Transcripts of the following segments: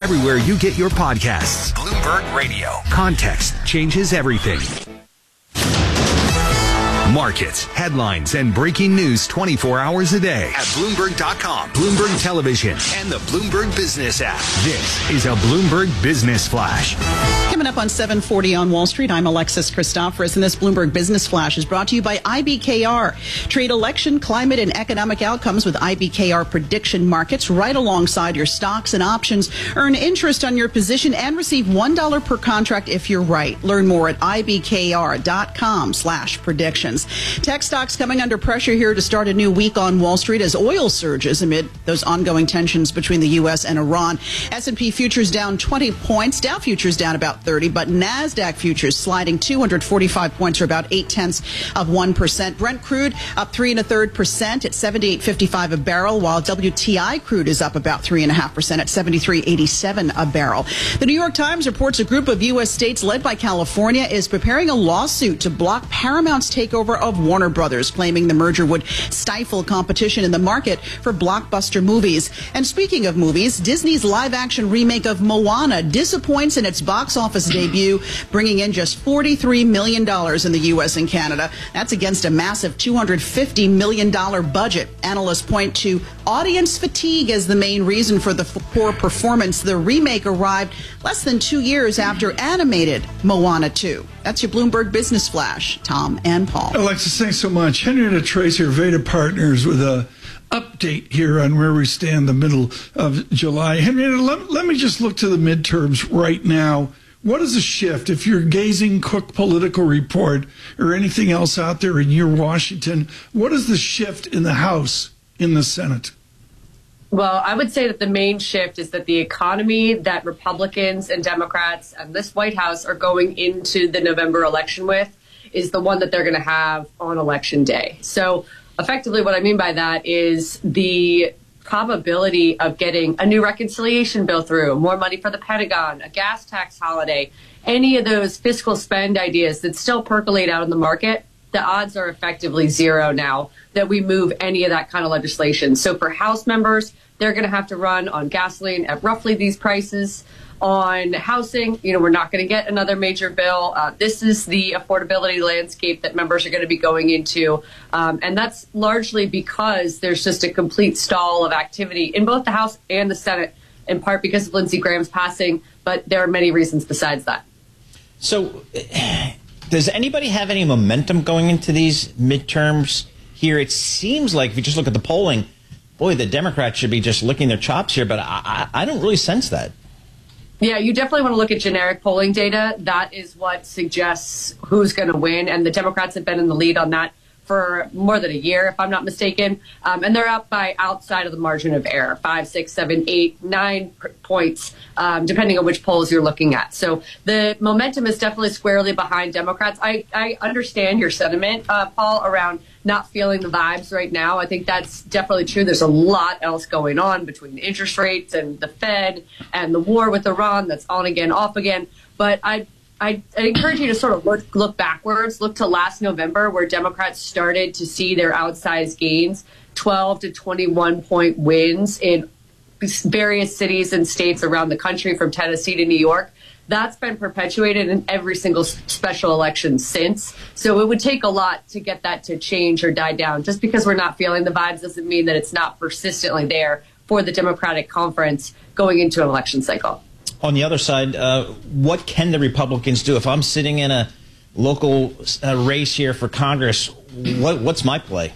everywhere you get your podcasts. Bloomberg Radio. Context changes everything. Markets, headlines, and breaking news 24 hours a day at Bloomberg.com, Bloomberg Television, and the Bloomberg Business app. This is a Bloomberg Business Flash. Coming up on 740 on Wall Street, I'm Alexis Christoforous, and this Bloomberg Business Flash is brought to you by IBKR. Trade election, climate, and economic outcomes with IBKR prediction markets right alongside your stocks and options. Earn interest on your position and receive $1 per contract if you're right. Learn more at IBKR.com/predictions. Tech stocks coming under pressure here to start a new week on Wall Street as oil surges amid those ongoing tensions between the U.S. and Iran. S&P futures down 20 points. Dow futures down about 30, but NASDAQ futures sliding 245 points or about 0.8%. Brent crude up 3 1/3% at $78.55 a barrel, while WTI crude is up about 3.5% at $73.87 a barrel. The New York Times reports a group of U.S. states led by California is preparing a lawsuit to block Paramount's takeover of Warner Brothers, claiming the merger would stifle competition in the market for blockbuster movies. And speaking of movies, Disney's live-action remake of Moana disappoints in its box office debut, bringing in just $43 million in the U.S. and Canada. That's against a massive $250 million budget. Analysts point to audience fatigue as the main reason for the poor performance. The remake arrived less than 2 years after animated Moana 2. That's your Bloomberg Business Flash. Tom and Paul. Alexis, thanks so much. Henrietta Tracer, Veda Partners, with a update here on where we stand in the middle of July. Henrietta, let me just look to the midterms right now. What is the shift? If you're gazing Cook Political Report or anything else out there in your Washington, what is the shift in the House, in the Senate? Well, I would say that the main shift is that the economy that Republicans and Democrats and this White House are going into the November election with is the one that they're going to have on Election Day. So effectively what I mean by that is the probability of getting a new reconciliation bill through, more money for the Pentagon, a gas tax holiday, any of those fiscal spend ideas that still percolate out in the market, the odds are effectively zero now that we move any of that kind of legislation. So for House members, they're going to have to run on gasoline at roughly these prices. On housing, we're not going to get another major bill. This is the affordability landscape that members are going to be going into. And that's largely because there's just a complete stall of activity in both the House and the Senate, in part because of Lindsey Graham's passing. But there are many reasons besides that. So does anybody have any momentum going into these midterms here? It seems like if you just look at the polling, boy, the Democrats should be just licking their chops here. But I don't really sense that. Yeah, you definitely want to look at generic polling data. That is what suggests who's going to win. And the Democrats have been in the lead on that for more than a year, if I'm not mistaken. And they're up by outside of the margin of error, 5, 6, 7, 8, 9 points, depending on which polls you're looking at. So the momentum is definitely squarely behind Democrats. I understand your sentiment, Paul, around not feeling the vibes right now. I think that's definitely true. There's a lot else going on between the interest rates and the Fed and the war with Iran that's on again, off again. But I encourage you to sort of look backwards, look to last November where Democrats started to see their outsized gains, 12 to 21 point wins in various cities and states around the country from Tennessee to New York. That's been perpetuated in every single special election since. So it would take a lot to get that to change or die down. Just because we're not feeling the vibes doesn't mean that it's not persistently there for the Democratic conference going into an election cycle. On the other side, what can the Republicans do? If I'm sitting in a local race here for Congress, what's my play?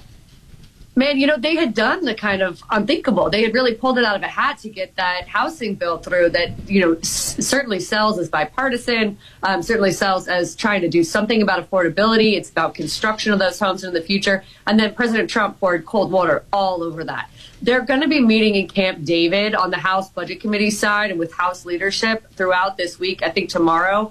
Man, they had done the kind of unthinkable. They had really pulled it out of a hat to get that housing bill through that, certainly sells as bipartisan, certainly sells as trying to do something about affordability. It's about construction of those homes in the future. And then President Trump poured cold water all over that. They're going to be meeting in Camp David on the House Budget Committee side and with House leadership throughout this week, I think tomorrow.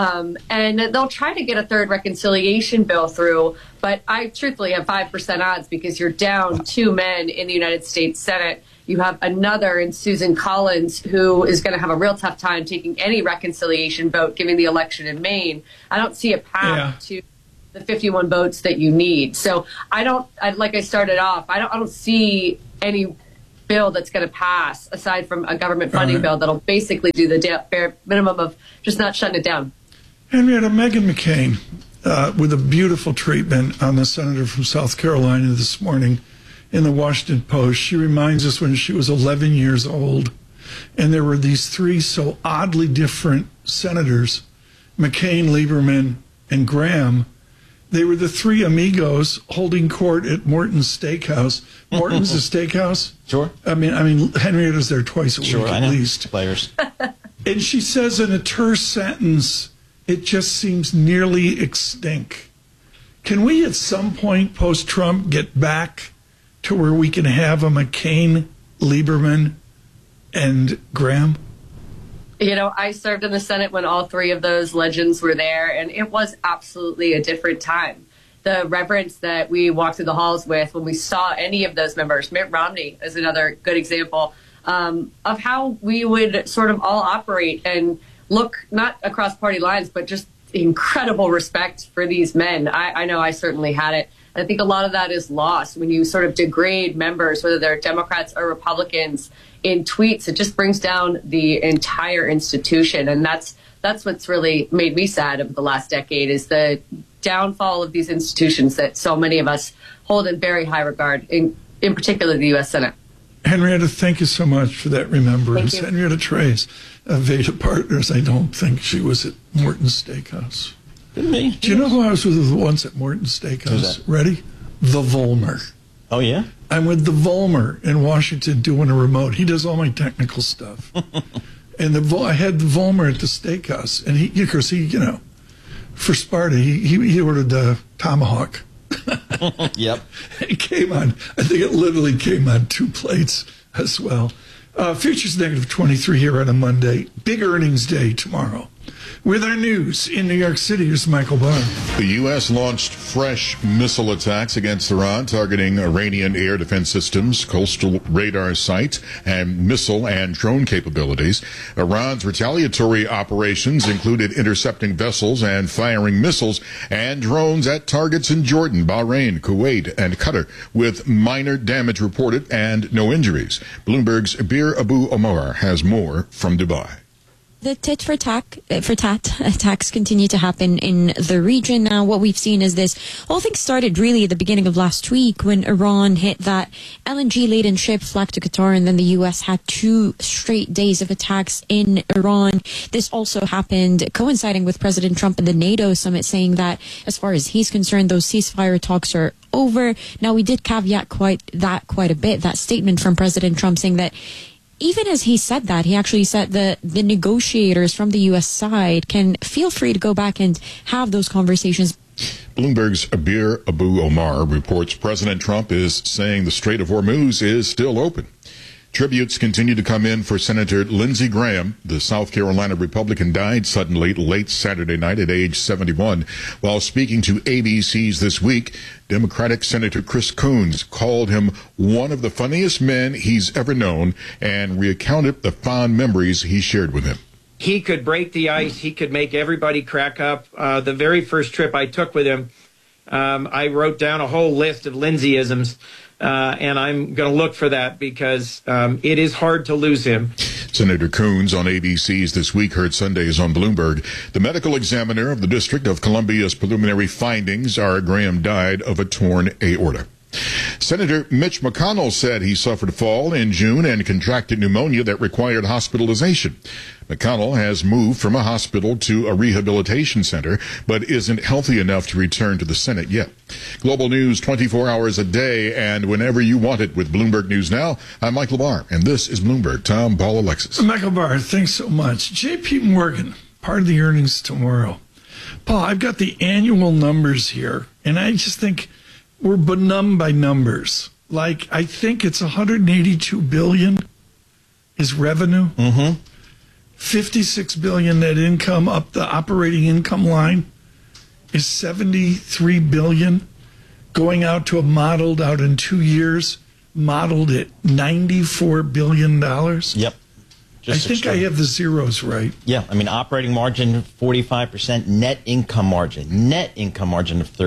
And they'll try to get a third reconciliation bill through, but I truthfully have 5% odds because you're down 2 men in the United States Senate. You have another in Susan Collins who is going to have a real tough time taking any reconciliation vote given the election in Maine. I don't see a path to the 51 votes that you need. So like I started off, I don't see any bill that's going to pass, aside from a government funding bill that'll basically do the bare minimum of just not shutting it down. Henrietta, Meghan McCain, with a beautiful treatment on the senator from South Carolina this morning in the Washington Post. She reminds us when she was 11 years old, and there were these three so oddly different senators, McCain, Lieberman, and Graham. They were the three amigos holding court at Morton's Steakhouse. Morton's a steakhouse? Sure. I mean, Henrietta's there twice a week at least. Players. And she says in a terse sentence, it just seems nearly extinct. Can we at some point post-Trump get back to where we can have a McCain, Lieberman, and Graham? You know, I served in the Senate when all three of those legends were there, and it was absolutely a different time. The reverence that we walked through the halls with when we saw any of those members, Mitt Romney is another good example of how we would sort of all operate and look not across party lines, but just incredible respect for these men. I know I certainly had it. I think a lot of that is lost when you sort of degrade members, whether they're Democrats or Republicans, in tweets. It just brings down the entire institution. And that's what's really made me sad over the last decade, is the downfall of these institutions that so many of us hold in very high regard, in particular the U.S. Senate. Henrietta, thank you so much for that remembrance. Henrietta Trace of Veda Partners. I don't think she was at Morton's Steakhouse. Me. Do you know who I was with once at Morton's Steakhouse? Ready? The Volmer. Oh, yeah? I'm with the Volmer in Washington doing a remote. He does all my technical stuff. And I had the Volmer at the steakhouse. And he, of course, for Sparta, he ordered the Tomahawk. Yep. It came on, I think it literally came on 2 plates as well. Futures negative 23 here on a Monday. Big earnings day tomorrow. With our news in New York City, here's Michael Barr. The U.S. launched fresh missile attacks against Iran, targeting Iranian air defense systems, coastal radar sites, and missile and drone capabilities. Iran's retaliatory operations included intercepting vessels and firing missiles and drones at targets in Jordan, Bahrain, Kuwait, and Qatar, with minor damage reported and no injuries. Bloomberg's Bir Abu Omar has more from Dubai. The tit for tat attacks continue to happen in the region. Now, what we've seen is this whole thing started really at the beginning of last week when Iran hit that LNG-laden ship flagged to Qatar, and then the U.S. had 2 straight days of attacks in Iran. This also happened coinciding with President Trump and the NATO summit saying that, as far as he's concerned, those ceasefire talks are over. Now, we did caveat quite a bit, that statement from President Trump saying that even as he said that, he actually said the negotiators from the U.S. side can feel free to go back and have those conversations. Bloomberg's Bir Abu Omar reports President Trump is saying the Strait of Hormuz is still open. Tributes continue to come in for Senator Lindsey Graham. The South Carolina Republican died suddenly late Saturday night at age 71. While speaking to ABC's This Week, Democratic Senator Chris Coons called him one of the funniest men he's ever known and recounted the fond memories he shared with him. He could break the ice. He could make everybody crack up. The very first trip I took with him, I wrote down a whole list of Lindseyisms. And I'm going to look for that because it is hard to lose him. Senator Coons on ABC's This Week heard Sundays on Bloomberg. The medical examiner of the District of Columbia's preliminary findings are Graham died of a torn aorta. Senator Mitch McConnell said he suffered a fall in June and contracted pneumonia that required hospitalization. McConnell has moved from a hospital to a rehabilitation center, but isn't healthy enough to return to the Senate yet. Global news 24 hours a day and whenever you want it with Bloomberg News Now. I'm Michael Barr, and this is Bloomberg. Tom, Paul, Alexis. Michael Barr, thanks so much. J.P. Morgan, part of the earnings tomorrow. Paul, I've got the annual numbers here, and I just think we're benumbed by numbers. Like, I think it's $182 billion is revenue. Mm-hmm. $56 billion net income. Up the operating income line is $73 billion. Going out to a modeled out in 2 years, modeled at $94 billion. Yep. I think I have the zeros right. Yeah, I mean, operating margin 45%, net income margin of 30%.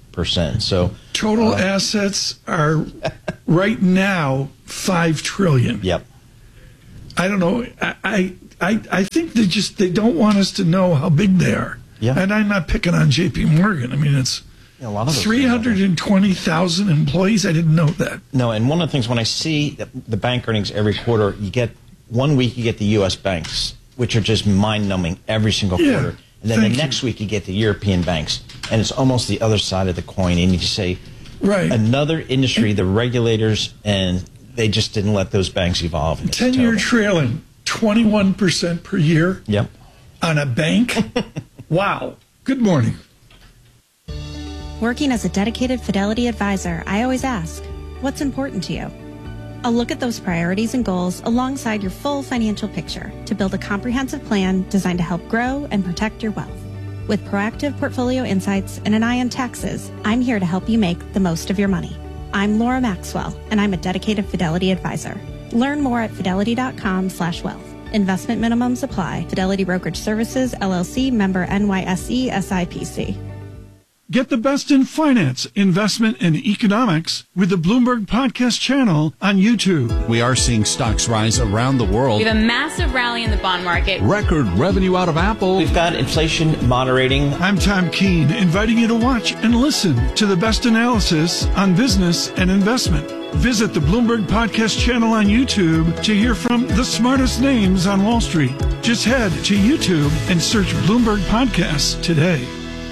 1%. So total assets are right now $5 trillion. Yep. I don't know. I think they don't want us to know how big they are. Yeah. And I'm not picking on J.P. Morgan. I mean, it's a lot of 320,000 employees. I didn't know that. No, and one of the things when I see the bank earnings every quarter, you get 1 week you get the U.S. banks, which are just mind-numbing every single quarter. And then the next week you get the European banks. And it's almost the other side of the coin. And you say, right, another industry, the regulators, and they just didn't let those banks evolve. 10-year trailing, 21% per year. Yep. On a bank? Wow. Good morning. Working as a dedicated Fidelity advisor, I always ask, what's important to you? I'll look at those priorities and goals alongside your full financial picture to build a comprehensive plan designed to help grow and protect your wealth. With proactive portfolio insights and an eye on taxes, I'm here to help you make the most of your money. I'm Laura Maxwell, and I'm a dedicated Fidelity advisor. Learn more at fidelity.com/wealth. Investment minimums apply. Fidelity Brokerage Services, LLC, member NYSE, SIPC. Get the best in finance, investment, and economics with the Bloomberg Podcast channel on YouTube. We are seeing stocks rise around the world. We have a massive rally in the bond market. Record revenue out of Apple. We've got inflation moderating. I'm Tom Keene, inviting you to watch and listen to the best analysis on business and investment. Visit the Bloomberg Podcast channel on YouTube to hear from the smartest names on Wall Street. Just head to YouTube and search Bloomberg Podcasts today.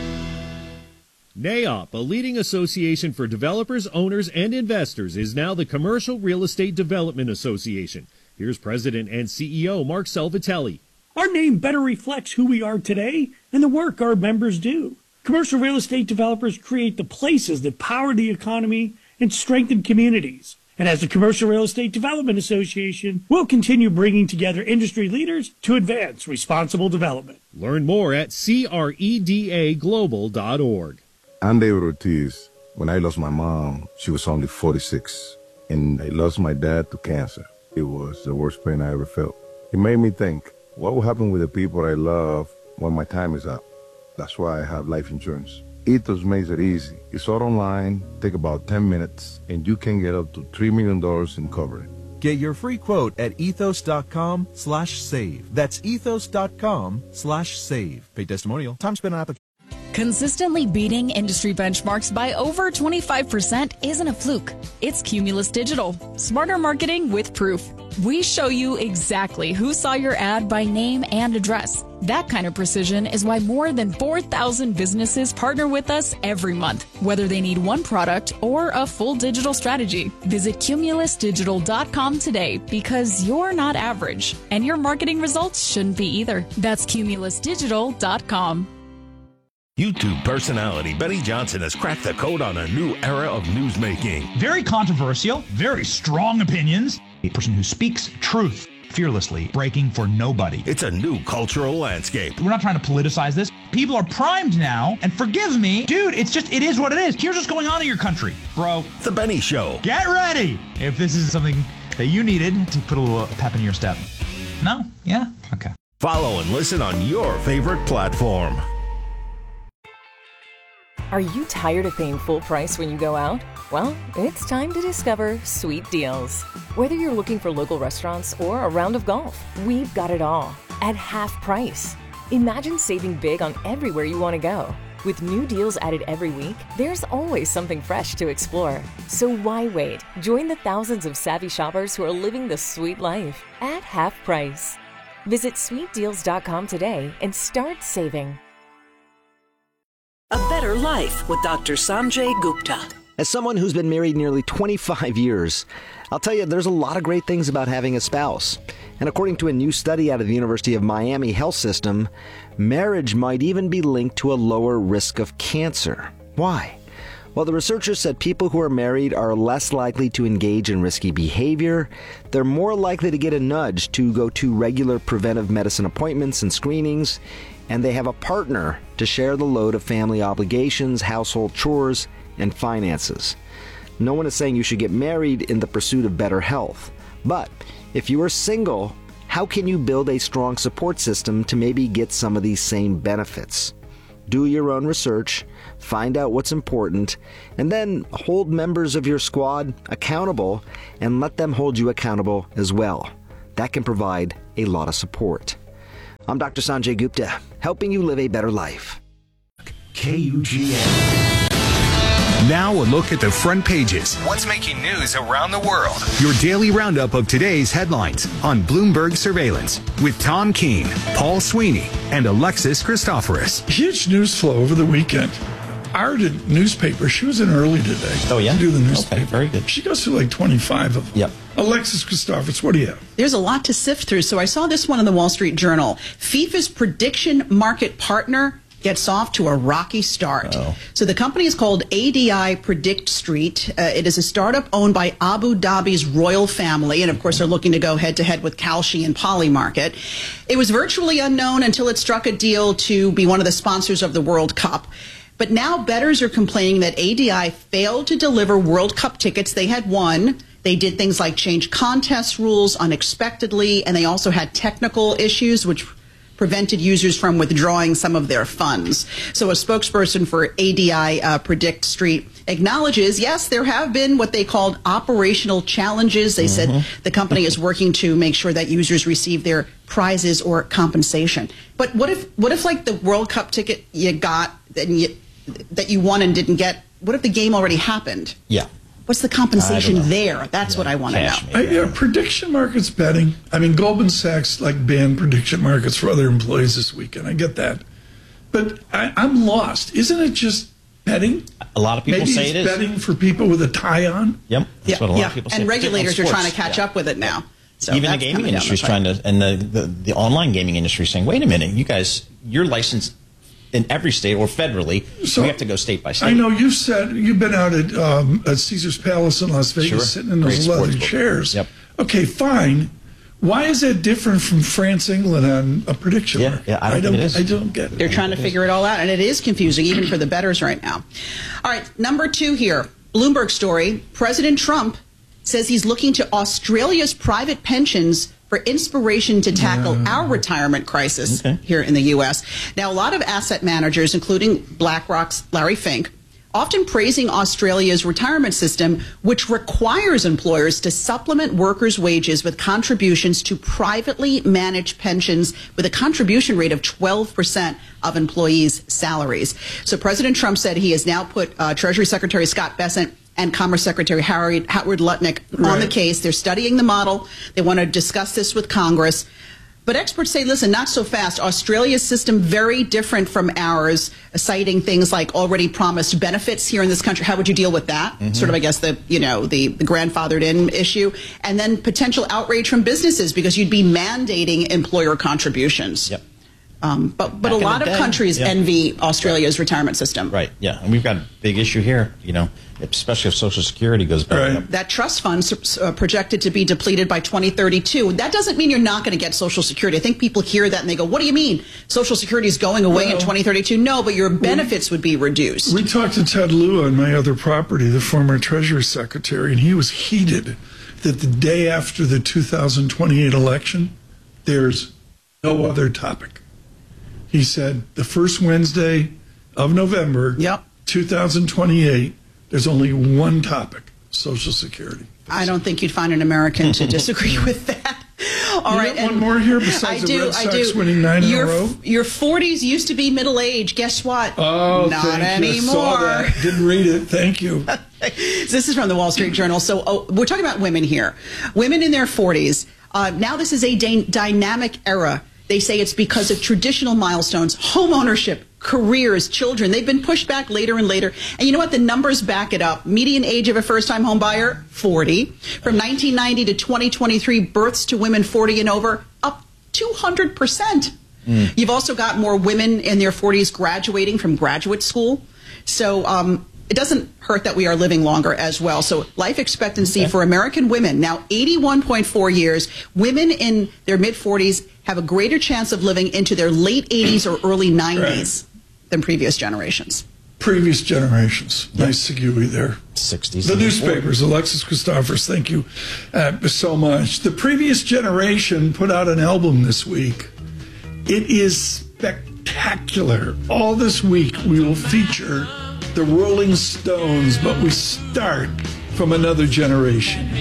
NAIOP, a leading association for developers, owners, and investors, is now the Commercial Real Estate Development Association. Here's President and CEO Mark Salvatelli. Our name better reflects who we are today and the work our members do. Commercial real estate developers create the places that power the economy and strengthen communities. And as the Commercial Real Estate Development Association, we'll continue bringing together industry leaders to advance responsible development. Learn more at credaglobal.org. I'm David Ortiz. When I lost my mom, she was only 46, and I lost my dad to cancer. It was the worst pain I ever felt. It made me think, what will happen with the people I love when my time is up? That's why I have life insurance. Ethos makes it easy. It's all online, take about 10 minutes, and you can get up to $3 million in coverage. Get your free quote at ethos.com/save. That's ethos.com/save. Paid testimonial. Time spent on application. Consistently beating industry benchmarks by over 25% isn't a fluke. It's Cumulus Digital. Smarter marketing with proof. We show you exactly who saw your ad by name and address. That kind of precision is why more than 4,000 businesses partner with us every month, whether they need one product or a full digital strategy. Visit cumulusdigital.com today because you're not average, and your marketing results shouldn't be either. That's cumulusdigital.com. YouTube personality Benny Johnson has cracked the code on a new era of newsmaking. Very controversial, very strong opinions. A person who speaks truth fearlessly, breaking for nobody. It's a new cultural landscape. We're not trying to politicize this. People are primed now, and forgive me, dude, it is what it is. Here's what's going on in your country, bro. The Benny Show. Get ready if this is something that you needed to put a little pep in your step. No? Yeah? Okay. Follow and listen on your favorite platform. Are you tired of paying full price when you go out? Well, it's time to discover Sweet Deals. Whether you're looking for local restaurants or a round of golf, we've got it all at half price. Imagine saving big on everywhere you want to go. With new deals added every week, there's always something fresh to explore. So why wait? Join the thousands of savvy shoppers who are living the sweet life at half price. Visit sweetdeals.com today and start saving. A Better Life with Dr. Sanjay Gupta. As someone who's been married nearly 25 years, I'll tell you there's a lot of great things about having a spouse. And according to a new study out of the University of Miami Health System, marriage might even be linked to a lower risk of cancer. Why? Well, the researchers said people who are married are less likely to engage in risky behavior, they're more likely to get a nudge to go to regular preventive medicine appointments and screenings, and they have a partner to share the load of family obligations, household chores, and finances. No one is saying you should get married in the pursuit of better health. But if you are single, how can you build a strong support system to maybe get some of these same benefits? do your own research, find out what's important, and then hold members of your squad accountable and let them hold you accountable as well. That can provide a lot of support. I'm Dr. Sanjay Gupta, helping you live a better life. KUGN. Now a look at the front pages. What's making news around the world? Your daily roundup of today's headlines on Bloomberg Surveillance with Tom Keene, Paul Sweeney, and Alexis Christoforous. Huge news flow over the weekend. Ardent newspaper. She was in early today. Oh, yeah? To do the newspaper. Okay, very good. She goes through like 25 of them. Yep. Alexis Christoforous, what do you have? There's a lot to sift through. So I saw this one in the Wall Street Journal. FIFA's prediction market partner gets off to a rocky start. So the company is called ADI Predict Street. It is a startup owned by Abu Dhabi's royal family, and of course they're looking to go head-to-head with Kalshi and Polymarket. It was virtually unknown until it struck a deal to be one of the sponsors of the World Cup. But now bettors are complaining that ADI failed to deliver World Cup tickets they had won. They did things like change contest rules unexpectedly, and they also had technical issues which prevented users from withdrawing some of their funds. So a spokesperson for ADI Predict Street acknowledges, yes, there have been what they called operational challenges. They said the company is working to make sure that users receive their prizes or compensation. But what if like the World Cup ticket you got that you won and didn't get, what if the game already happened? Yeah. What's the compensation there? That's what I want to know. Prediction markets betting. I mean, Goldman Sachs banned prediction markets for other employees this weekend. I get that. But I'm lost. Isn't it just betting? A lot of people say it is. Betting for people with a tie on? Yep. That's what a lot of people say. And regulators are trying to catch up with it now. So even the gaming industry is trying to, and the online gaming industry is saying, wait a minute, you guys, you're licensed in every state or federally, so we have to go state by state. I know you've been out at Caesar's Palace in Las Vegas, sitting in those leather chairs. Yep. Okay, fine. Why is that different from France, England on a prediction market? Yeah, I don't get it. They're trying to figure it all out, and it is confusing even for the bettors right now. All right, number 2 here, Bloomberg story. President Trump says he's looking to Australia's private pensions for inspiration to tackle our retirement crisis here in the U.S. Now, a lot of asset managers, including BlackRock's Larry Fink, often praising Australia's retirement system, which requires employers to supplement workers' wages with contributions to privately managed pensions with a contribution rate of 12% of employees' salaries. So President Trump said he has now put Treasury Secretary Scott Bessent and Commerce Secretary Howard Lutnick on the case. They're studying the model. They want to discuss this with Congress. But experts say, listen, not so fast. Australia's system very different from ours, citing things like already promised benefits here in this country. How would you deal with that? Sort of, I guess, the grandfathered in issue. And then potential outrage from businesses because you'd be mandating employer contributions. Yep. But a lot of countries envy Australia's retirement system. Right, yeah. And we've got a big issue here, especially if Social Security goes back up. That trust fund's projected to be depleted by 2032. That doesn't mean you're not going to get Social Security. I think people hear that and they go, what do you mean? Social Security is going away in 2032? No, but your benefits would be reduced. We talked to Ted Lieu on my other property, the former Treasury Secretary, and he was heated that the day after the 2028 election, there's no other topic. He said the first Wednesday of November, 2028, there's only one topic, Social Security. I don't think you'd find an American to disagree with that. All right, one more here besides the Red Sox winning 9 in a row? Your 40s used to be middle age. Guess what? Oh, not anymore. I saw that. Didn't read it. Thank you. This is from the Wall Street Journal. So we're talking about women here. Women in their 40s. Now this is a dynamic era. They say it's because of traditional milestones, home ownership, careers, children. They've been pushed back later and later. And you know what? The numbers back it up. Median age of a first-time home buyer, 40. From 1990 to 2023, births to women 40 and over, up 200%. You've also got more women in their 40s graduating from graduate school. So it doesn't hurt that we are living longer as well. So life expectancy for American women, now 81.4 years. Women in their mid-40s have a greater chance of living into their late 80s or early 90s than previous generations. Previous generations. Nice segue there. 60s. The newspapers, Alexis Christoforous, thank you so much. The previous generation put out an album this week. It is spectacular. spectacular. All this week we will feature the Rolling Stones, but we start from another generation.